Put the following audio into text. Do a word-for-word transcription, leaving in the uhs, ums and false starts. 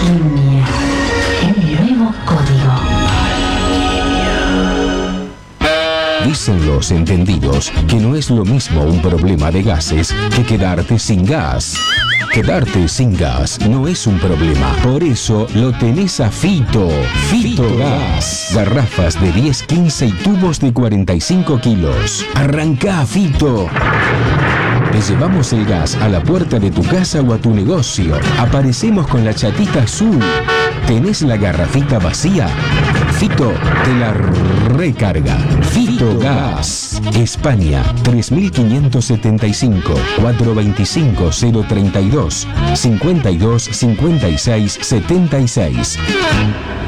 Alquimia, el nuevo código. Dicen los entendidos que no es lo mismo un problema de gases que quedarte sin gas. Quedarte sin gas no es un problema, por eso lo tenés a Fito. Fito Gas. Garrafas de diez, quince y tubos de cuarenta y cinco kilos. Arrancá, Fito. Te llevamos el gas a la puerta de tu casa o a tu negocio. Aparecemos con la chatita azul. ¿Tenés la garrafita vacía? Fito te la recarga. Fito Gas. España, tres mil quinientos setenta y cinco, cuatrocientos veinticinco, cero treinta y dos, cincuenta y dos, cincuenta y seis, setenta y seis.